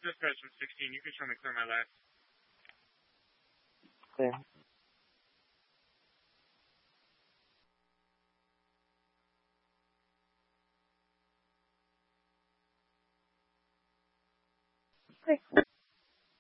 Dispatch from 16, you can show me clear my left. Clear. Okay.